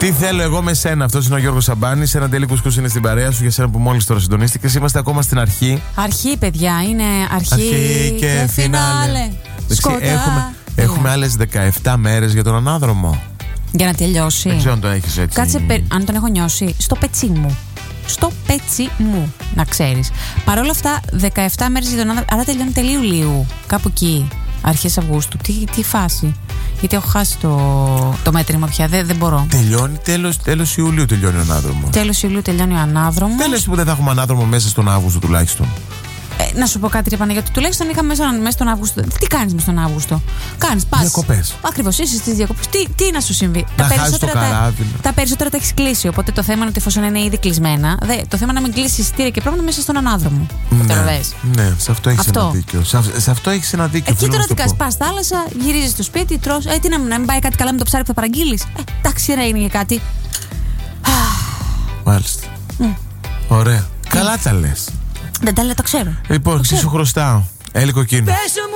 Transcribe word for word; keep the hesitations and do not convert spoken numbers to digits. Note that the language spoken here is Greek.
Τι θέλω εγώ με σένα. Αυτός είναι ο Γιώργος Σαμπάνης. Ένα τέλει κουσκούς είναι στην παρέα σου για σένα που μόλις τώρα συντονίστηκες. Είμαστε ακόμα στην αρχή. Αρχή, παιδιά. Είναι αρχή, αρχή και, και φινάλε. Έχουμε, έχουμε άλλες δεκαεπτά μέρες για τον ανάδρομο. Για να τελειώσει. Δεν ξέρω αν το έχεις έτσι. Κάτσε, αν τον έχω νιώσει. Στο πετσί μου. Στο πετσί μου, να ξέρεις. Παρ' όλα αυτά, δεκαεπτά μέρες για τον ανάδρομο. Άρα τελειώνει τελείω Ιουλίου. Κάπου εκεί. Αρχές Αυγούστου. Τι, τι φάση. Γιατί έχω χάσει το, το μέτρημα πια. Δεν, δεν μπορώ. Τελειώνει τέλος, τέλος Ιουλίου τελειώνει ο ανάδρομος. Τέλος Ιουλίου τελειώνει ο ανάδρομος. Δεν λες που δεν θα έχουμε ανάδρομο μέσα στον Αύγουστο τουλάχιστον. Ε, να σου πω κάτι, ρε Παναγιώτη. Τουλάχιστον είχαμε μέσα, μέσα στον Αύγουστο. Τι κάνεις μέσα στον Αύγουστο? Κάνεις, πας. Διακοπές. Ακριβώς, είσαι στις διακοπές. Τι, τι να σου συμβεί? Να τα, χάσεις το καράβι. Τα, τα περισσότερα τα έχεις κλείσει. Οπότε το θέμα είναι ότι εφόσον είναι ήδη κλεισμένα, δε, το θέμα είναι να μην κλείσεις εισιτήρια και πράγματα μέσα στον ανάδρομο. Ναι, ναι, σε αυτό έχεις ένα δίκιο. Σε, σε αυτό έχεις ένα δίκιο. Εκεί τώρα τι κάνεις? Πας θάλασσα, γυρίζεις στο σπίτι, τρως. Ε, τι να, να μην πάει κάτι καλά με το ψάρι που θα παραγγείλεις? Ε, εντάξει, ρε, είναι κάτι. Μάλιστα. Mm. Ωραία. Mm. Καλά τα λες. Δεν τα λέω, το ξέρω. Λοιπόν, τι σου χρωστάω? Έλικο κίνημα.